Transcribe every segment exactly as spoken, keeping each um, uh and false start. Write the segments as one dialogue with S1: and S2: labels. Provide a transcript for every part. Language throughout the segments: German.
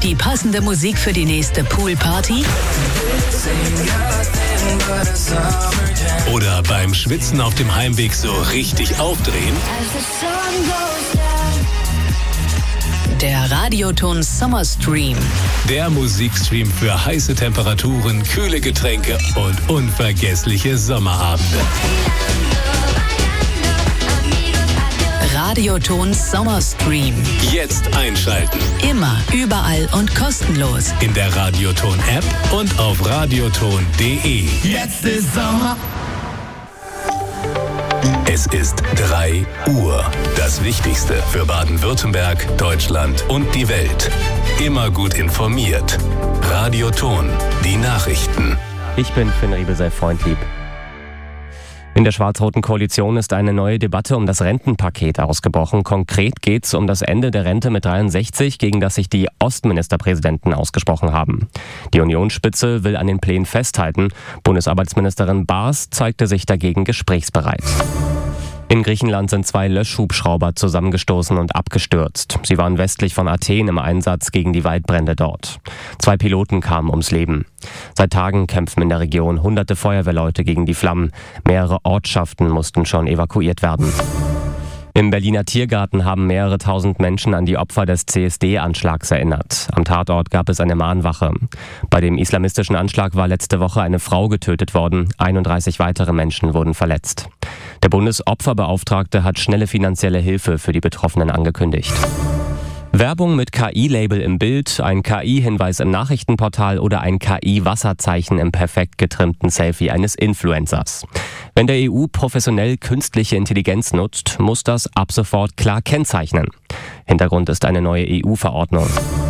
S1: die passende Musik für die nächste Poolparty?
S2: Oder beim Schwitzen auf dem Heimweg so richtig aufdrehen?
S1: Der Radioton Summer Stream.
S2: Der Musikstream für heiße Temperaturen, kühle Getränke und unvergessliche Sommerabende.
S1: Radioton Summer Stream.
S2: Jetzt einschalten.
S1: Immer, überall und kostenlos.
S2: In der Radioton-App und auf radioton punkt de.
S3: Jetzt ist Sommer.
S2: Es ist drei Uhr. Das Wichtigste für Baden-Württemberg, Deutschland und die Welt. Immer gut informiert. Radioton, die Nachrichten.
S4: Ich bin Finn Riebesell, Freundlieb. In der schwarz-roten Koalition ist eine neue Debatte um das Rentenpaket ausgebrochen. Konkret geht es um das Ende der Rente mit dreiundsechzig, gegen das sich die Ostministerpräsidenten ausgesprochen haben. Die Unionsspitze will an den Plänen festhalten. Bundesarbeitsministerin Baas zeigte sich dagegen gesprächsbereit. In Griechenland sind zwei Löschhubschrauber zusammengestoßen und abgestürzt. Sie waren westlich von Athen im Einsatz gegen die Waldbrände dort. Zwei Piloten kamen ums Leben. Seit Tagen kämpfen in der Region hunderte Feuerwehrleute gegen die Flammen. Mehrere Ortschaften mussten schon evakuiert werden. Im Berliner Tiergarten haben mehrere tausend Menschen an die Opfer des C S D-Anschlags erinnert. Am Tatort gab es eine Mahnwache. Bei dem islamistischen Anschlag war letzte Woche eine Frau getötet worden. einunddreißig weitere Menschen wurden verletzt. Der Bundesopferbeauftragte hat schnelle finanzielle Hilfe für die Betroffenen angekündigt. Werbung mit K I-Label im Bild, ein K I-Hinweis im Nachrichtenportal oder ein K I-Wasserzeichen im perfekt getrimmten Selfie eines Influencers. Wenn der E U professionell künstliche Intelligenz nutzt, muss das ab sofort klar kennzeichnen. Hintergrund ist eine neue E U-Verordnung.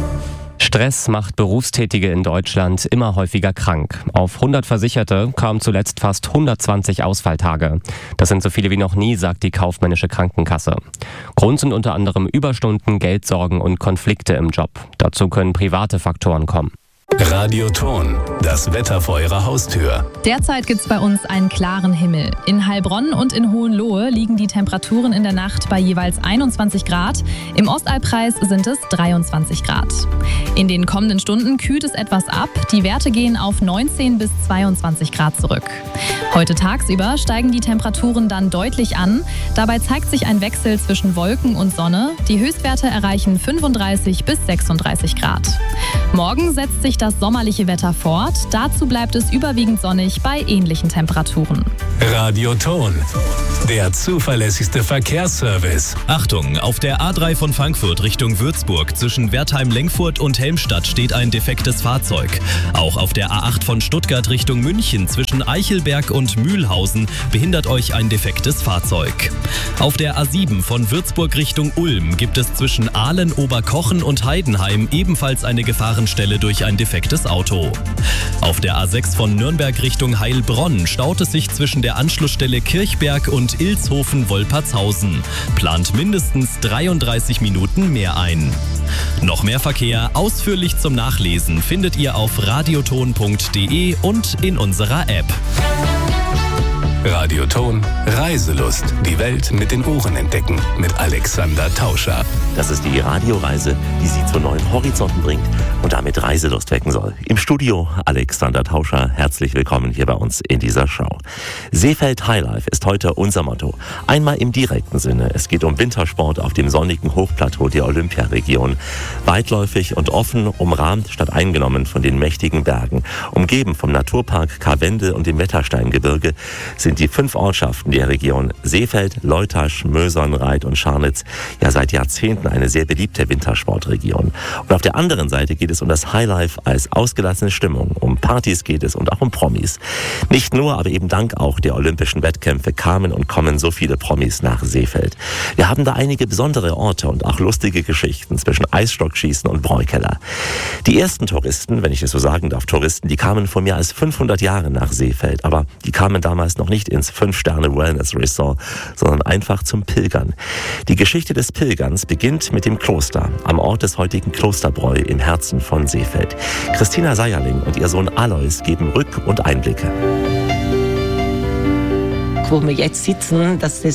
S4: Stress macht Berufstätige in Deutschland immer häufiger krank. Auf hundert Versicherte kamen zuletzt fast hundertzwanzig Ausfalltage. Das sind so viele wie noch nie, sagt die kaufmännische Krankenkasse. Grund sind unter anderem Überstunden, Geldsorgen und Konflikte im Job. Dazu können private Faktoren kommen.
S2: Radioton, das Wetter vor Ihrer Haustür.
S5: Derzeit gibt es bei uns einen klaren Himmel. In Heilbronn und in Hohenlohe liegen die Temperaturen in der Nacht bei jeweils einundzwanzig Grad. Im Ostalbkreis sind es dreiundzwanzig Grad. In den kommenden Stunden kühlt es etwas ab. Die Werte gehen auf neunzehn bis zweiundzwanzig Grad zurück. Heute tagsüber steigen die Temperaturen dann deutlich an. Dabei zeigt sich ein Wechsel zwischen Wolken und Sonne. Die Höchstwerte erreichen fünfunddreißig bis sechsunddreißig Grad. Morgen setzt sich das sommerliche Wetter fort. Dazu bleibt es überwiegend sonnig bei ähnlichen Temperaturen.
S2: Radioton, der zuverlässigste Verkehrsservice.
S6: Achtung, auf der A drei von Frankfurt Richtung Würzburg zwischen Wertheim-Lengfurt und Helmstadt steht ein defektes Fahrzeug. Auch auf der A acht von Stuttgart Richtung München zwischen Eichelberg und Mühlhausen behindert euch ein defektes Fahrzeug. Auf der A sieben von Würzburg Richtung Ulm gibt es zwischen Ahlen, Oberkochen und Heidenheim ebenfalls eine Gefahrenstelle durch ein defektes Auto. Auf der A sechs von Nürnberg Richtung Heilbronn staut es sich zwischen der Anschlussstelle Kirchberg und Ilshofen-Wolpertshausen. Plant mindestens dreiunddreißig Minuten mehr ein. Noch mehr Verkehr ausführlich zum Nachlesen findet ihr auf radioton punkt de und in unserer App.
S2: Radioton, Reiselust. Die Welt mit den Ohren entdecken. Mit Alexander Tauscher.
S7: Das ist die Radioreise, die Sie zu neuen Horizonten bringt und damit Reiselust wecken soll. Im Studio Alexander Tauscher. Herzlich willkommen hier bei uns in dieser Show. Seefeld Highlife ist heute unser Motto. Einmal im direkten Sinne. Es geht um Wintersport auf dem sonnigen Hochplateau der Olympiaregion. Weitläufig und offen, umrahmt statt eingenommen von den mächtigen Bergen. Umgeben vom Naturpark Karwendel und dem Wettersteingebirge sind die fünf Ortschaften der Region Seefeld, Leutasch, Mösern, Reit und Scharnitz ja seit Jahrzehnten eine sehr beliebte Wintersportregion. Und auf der anderen Seite geht es um das Highlife als ausgelassene Stimmung. Um Partys geht es und auch um Promis. Nicht nur, aber eben dank auch der olympischen Wettkämpfe kamen und kommen so viele Promis nach Seefeld. Wir haben da einige besondere Orte und auch lustige Geschichten zwischen Eisstockschießen und Bräukeller. Die ersten Touristen, wenn ich es so sagen darf, Touristen, die kamen vor mehr als fünfhundert Jahren nach Seefeld, aber die kamen damals noch nicht ins Fünf-Sterne-Wellness-Resort, sondern einfach zum Pilgern. Die Geschichte des Pilgerns beginnt mit dem Kloster, am Ort des heutigen Klosterbräu im Herzen von Seefeld. Christina Seierling und ihr Sohn Alois geben Rück- und Einblicke.
S8: Wo wir jetzt sitzen, das ist das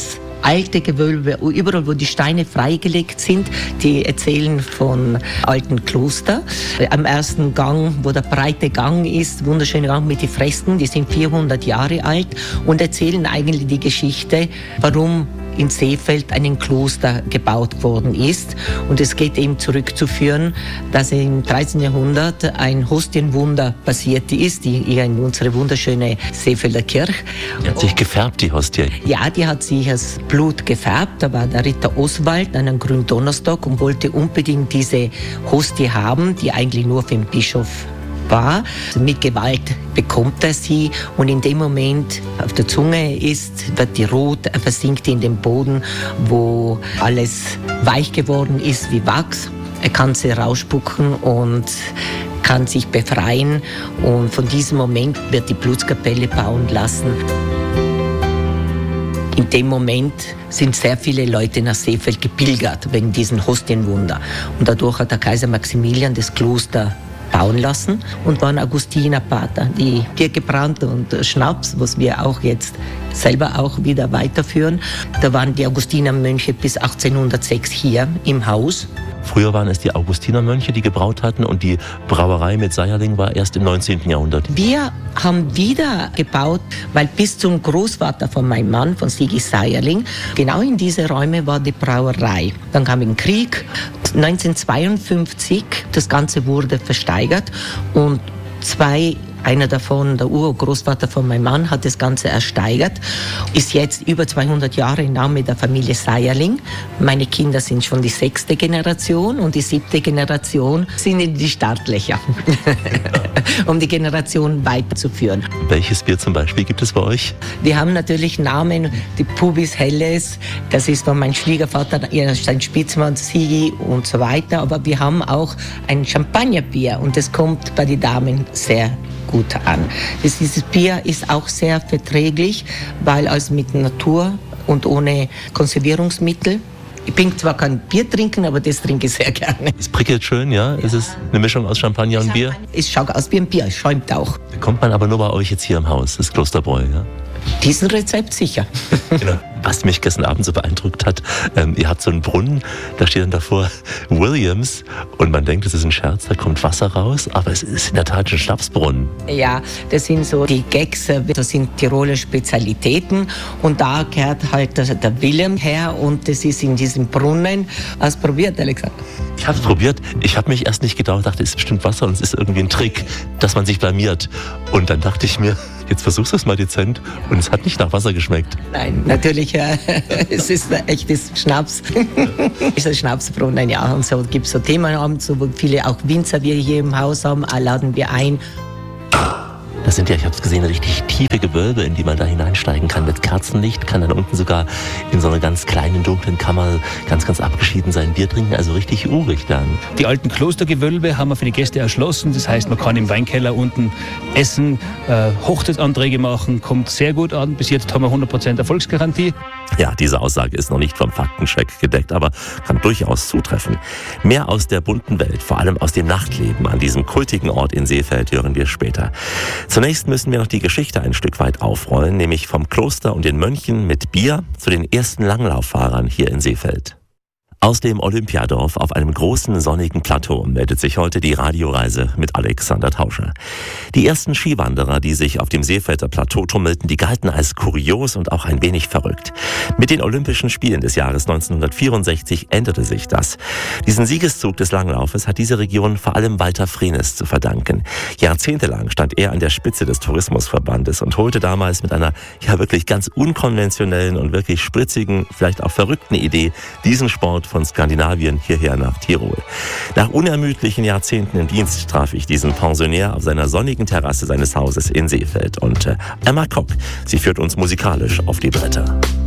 S3: alte Gewölbe, überall wo die Steine freigelegt sind, die erzählen von alten Kloster. Am ersten Gang, wo der breite Gang ist, wunderschöner Gang mit den Fresken, die sind vierhundert Jahre alt und erzählen eigentlich die Geschichte, warum in Seefeld ein Kloster gebaut worden ist. Und es geht eben zurückzuführen, dass im dreizehnten Jahrhundert ein Hostienwunder passiert ist, die hier in unsere wunderschöne Seefelder Kirche.
S7: Die hat sich gefärbt, die Hostie.
S3: Ja, die hat sich als Blut gefärbt. Da war der Ritter Oswald an einem Gründonnerstag und wollte unbedingt diese Hostie haben, die eigentlich nur für den Bischof war. Mit Gewalt bekommt er sie und in dem Moment auf der Zunge ist, wird die rot, er versinkt in den Boden, wo alles weich geworden ist wie Wachs. Er kann sie rausspucken und kann sich befreien und von diesem Moment wird die Blutskapelle bauen lassen. In dem Moment sind sehr viele Leute nach Seefeld gepilgert wegen diesem Hostienwunder und dadurch hat der Kaiser Maximilian das Kloster bauen lassen und waren Augustinerpater, die Bier gebrannt und Schnaps, was wir auch jetzt selber auch wieder weiterführen. Da waren die Augustinermönche bis achtzehnhundertsechs hier im Haus.
S7: Früher waren es die Augustinermönche, die gebraut hatten und die Brauerei mit Seierling war erst im neunzehnten Jahrhundert.
S3: Wir haben wieder gebaut, weil bis zum Großvater von meinem Mann, von Sigi Seierling, genau in diese Räume war die Brauerei. Dann kam ein Krieg, neunzehnhundertzweiundfünfzig, das Ganze wurde versteigert und zwei Einer davon, der Urgroßvater von meinem Mann, hat das Ganze ersteigert, ist jetzt über zweihundert Jahre im Namen der Familie Seierling. Meine Kinder sind schon die sechste Generation und die siebte Generation sind in die Startlöcher, um die Generation weiterzuführen.
S7: Welches Bier zum Beispiel gibt es bei euch?
S3: Wir haben natürlich Namen, die Pubis Helles, das ist von meinem Schwiegervater, sein Spitzmann, Sigi und so weiter. Aber wir haben auch ein Champagnerbier und das kommt bei den Damen sehr gut an. Dieses Bier ist auch sehr verträglich, weil es mit Natur und ohne Konservierungsmittel. Ich bin zwar kein Bier trinken, aber das trinke ich sehr gerne.
S7: Es prickelt schön, ja? Es ist eine Mischung aus Champagner und Bier?
S3: Es schaut aus wie ein Bier, es schäumt auch.
S7: Kommt man aber nur bei euch jetzt hier im Haus, das Klosterbräu, ja?
S3: Diesen Rezept sicher.
S7: Genau. Was mich gestern Abend so beeindruckt hat, ähm, ihr habt so einen Brunnen, da steht dann davor Williams und man denkt, das ist ein Scherz, da kommt Wasser raus, aber es ist in der Tat ein Schnapsbrunnen.
S3: Ja, das sind so die Gags, das sind Tiroler Spezialitäten und da gehört halt der, der William her und das ist in diesem Brunnen. Hast du probiert, Alexander?
S7: Ich habe es probiert, ich habe mich erst nicht gedacht, dachte, es ist bestimmt Wasser und es ist irgendwie ein Trick, dass man sich blamiert. Und dann dachte ich mir, jetzt versuchst du es mal dezent und es hat nicht nach Wasser geschmeckt.
S3: Nein, natürlich, äh, es ist ein echtes Schnaps. Es ist ein Schnapsbrunnen, ja. Und so gibt es so Themenabend, so wo viele auch Winzer wir hier im Haus haben, laden wir ein.
S7: Das sind ja, ich habe es gesehen, richtig tiefe Gewölbe, in die man da hineinsteigen kann mit Kerzenlicht, kann dann unten sogar in so einer ganz kleinen, dunklen Kammer ganz, ganz abgeschieden sein Bier trinken, also richtig urig dann.
S8: Die alten Klostergewölbe haben wir für die Gäste erschlossen, das heißt, man kann im Weinkeller unten essen, äh, Hochzeitsanträge machen, kommt sehr gut an, bis jetzt haben wir hundert Prozent Erfolgsgarantie.
S7: Ja, diese Aussage ist noch nicht vom Faktencheck gedeckt, aber kann durchaus zutreffen. Mehr aus der bunten Welt, vor allem aus dem Nachtleben an diesem kultigen Ort in Seefeld, hören wir später. Zunächst müssen wir noch die Geschichte ein Stück weit aufrollen, nämlich vom Kloster und den Mönchen mit Bier zu den ersten Langlauffahrern hier in Seefeld. Aus dem Olympiadorf auf einem großen sonnigen Plateau meldet sich heute die Radioreise mit Alexander Tauscher. Die ersten Skiwanderer, die sich auf dem Seefelder Plateau tummelten, die galten als kurios und auch ein wenig verrückt. Mit den Olympischen Spielen des Jahres neunzehnhundertvierundsechzig änderte sich das. Diesen Siegeszug des Langlaufes hat diese Region vor allem Walter Vrenes zu verdanken. Jahrzehntelang stand er an der Spitze des Tourismusverbandes und holte damals mit einer ja wirklich ganz unkonventionellen und wirklich spritzigen, vielleicht auch verrückten Idee diesen Sport von Skandinavien hierher nach Tirol. Nach unermüdlichen Jahrzehnten im Dienst traf ich diesen Pensionär auf seiner sonnigen Terrasse seines Hauses in Seefeld. Und äh, Emma Kopp, sie führt uns musikalisch auf die Bretter.